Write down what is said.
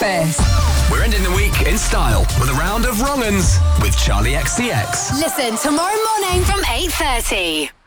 breakfast. We're ending the week in style with a round of wrong-uns with Charlie XCX. Listen tomorrow morning from 8:30.